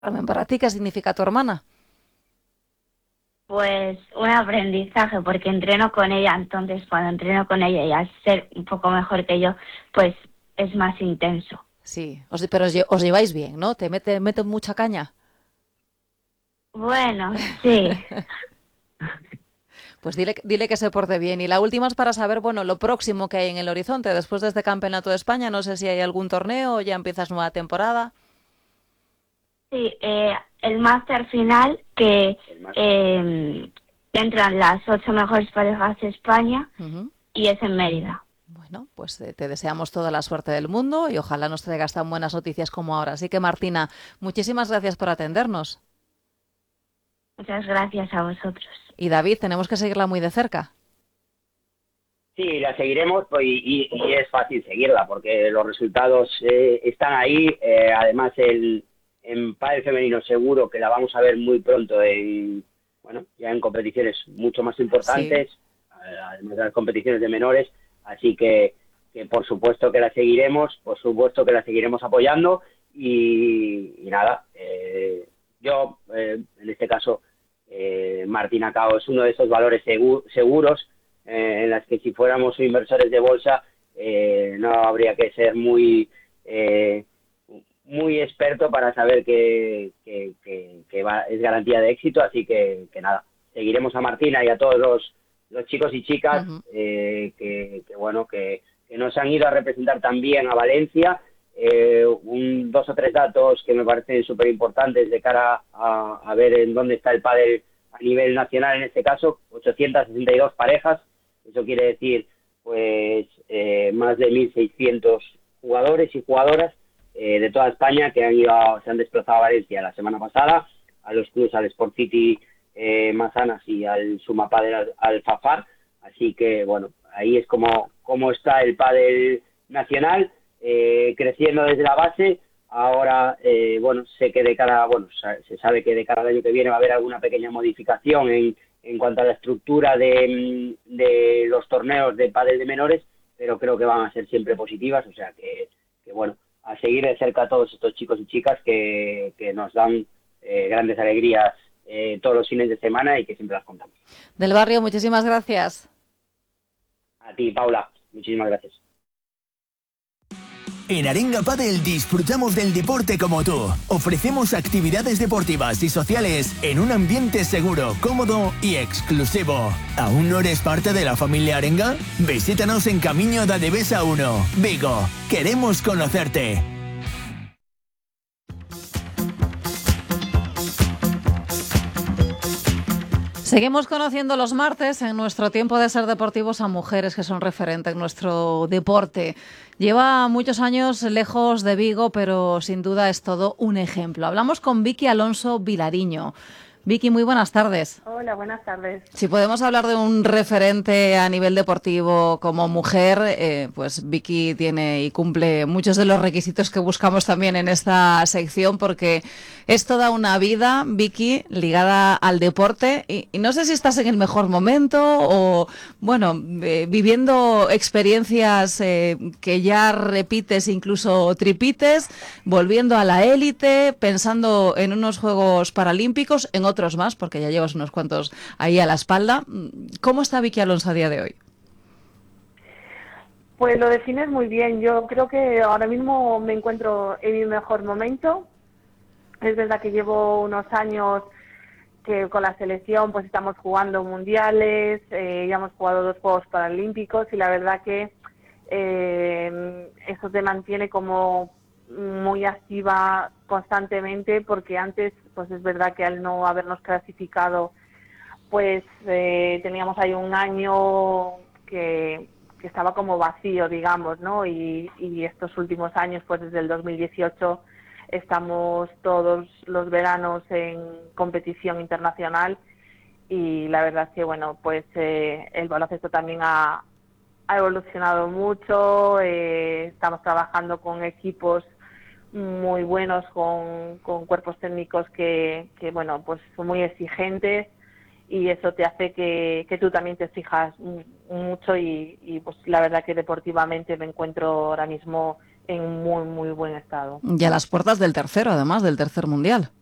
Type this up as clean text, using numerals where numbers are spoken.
Carmen, para ti, ¿qué significa tu hermana? Pues un aprendizaje, porque entreno con ella, entonces cuando entreno con ella y al ser un poco mejor que yo, pues es más intenso. Sí, pero os lleváis bien, ¿no? Mete mucha caña. Bueno, sí. Pues dile que se porte bien. Y la última es para saber, bueno, lo próximo que hay en el horizonte. Después de este Campeonato de España, no sé si hay algún torneo o ya empiezas nueva temporada. Sí, el máster final que entran las 8 mejores parejas de España Ujú. y es en Mérida. Bueno, pues te deseamos toda la suerte del mundo y ojalá nos traigas tan buenas noticias como ahora. Así que, Martina, muchísimas gracias por atendernos. Muchas gracias a vosotros. Y David, tenemos que seguirla muy de cerca. Sí, la seguiremos pues, y es fácil seguirla porque los resultados están ahí. Además, en pádel femenino seguro que la vamos a ver muy pronto bueno, ya en competiciones mucho más Sí. importantes, además de las competiciones de menores. Así que por supuesto que la seguiremos, por supuesto que la seguiremos apoyando y nada, yo en este caso, Martina Cao es uno de esos valores seguros en las que si fuéramos inversores de bolsa no habría que ser muy experto para saber que es garantía de éxito, así que nada, seguiremos a Martina y a todos los chicos y chicas Ujú. bueno, que nos han ido a representar también a Valencia. Dos o tres datos que me parecen súper importantes de cara a ver en dónde está el pádel a nivel nacional en este caso: 862 parejas. Eso quiere decir pues más de 1.600 jugadores y jugadoras de toda España que se han desplazado a Valencia la semana pasada, a los clubs, al Sport City Masanas y al Sumapádel al Fafar. Así que bueno, ahí es como está el pádel nacional, creciendo desde la base. Ahora, bueno, se sabe que de cara al año que viene va a haber alguna pequeña modificación en cuanto a la estructura de los torneos de pádel de menores, pero creo que van a ser siempre positivas, o sea que bueno, a seguir de cerca a todos estos chicos y chicas que nos dan grandes alegrías todos los fines de semana y que siempre las contamos. Del Barrio, muchísimas gracias. A ti, Paula, muchísimas gracias. En Arenga Padel disfrutamos del deporte como tú. Ofrecemos actividades deportivas y sociales en un ambiente seguro, cómodo y exclusivo. ¿Aún no eres parte de la familia Arenga? Visítanos en Camino da Devesa 1, Vigo. Queremos conocerte. Seguimos conociendo los martes en nuestro tiempo de ser deportivos a mujeres que son referentes en nuestro deporte. Lleva muchos años lejos de Vigo, pero sin duda es todo un ejemplo. Hablamos con Vicky Alonso Vilariño. Vicky, muy buenas tardes. Hola, buenas tardes. Si podemos hablar de un referente a nivel deportivo como mujer, pues Vicky tiene y cumple muchos de los requisitos que buscamos también en esta sección, porque es toda una vida, Vicky, ligada al deporte y no sé si estás en el mejor momento o, bueno, viviendo experiencias que ya repites, incluso tripites, volviendo a la élite, pensando en unos Juegos Paralímpicos, en otros más, porque ya llevas unos cuantos ahí a la espalda. ¿Cómo está Vicky Alonso a día de hoy? Pues lo defines muy bien. Yo creo que ahora mismo me encuentro en mi mejor momento. Es verdad que llevo unos años que con la selección pues estamos jugando mundiales, ya hemos jugado 2 Juegos Paralímpicos y la verdad que eso te mantiene como muy activa constantemente, porque antes pues es verdad que al no habernos clasificado pues teníamos ahí un año que estaba como vacío, digamos, ¿no? Y estos últimos años, pues desde el 2018, estamos todos los veranos en competición internacional y la verdad es que, bueno, pues el baloncesto también ha evolucionado mucho, estamos trabajando con equipos muy buenos, con cuerpos técnicos que, bueno, pues son muy exigentes y eso te hace que tú también te fijas mucho y pues la verdad que deportivamente me encuentro ahora mismo en muy, muy buen estado. Y a las puertas del tercero, además, del tercer mundial.